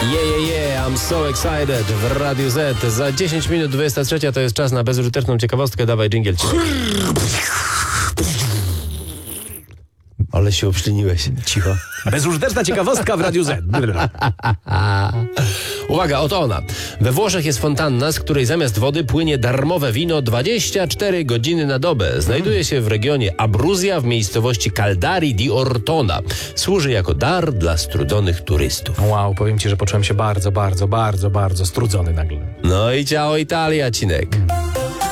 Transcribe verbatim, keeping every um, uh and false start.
Yeah, yeah, yeah, I'm so excited w Radiu Z. Za dziesięć minut dwudziesta trzecia to jest czas na bezużyteczną ciekawostkę. Dawaj dżingiel. Ale się obszliniłeś. Cicho. Bezużyteczna ciekawostka w Radiu Z. Uwaga, oto ona. We Włoszech jest fontanna, z której zamiast wody płynie darmowe wino dwadzieścia cztery godziny na dobę. Znajduje się w regionie Abruzja w miejscowości Caldari di Ortona. Służy jako dar dla strudzonych turystów. Wow, powiem ci, że poczułem się bardzo, bardzo, bardzo, bardzo strudzony nagle. No i ciao Italia, Cinek.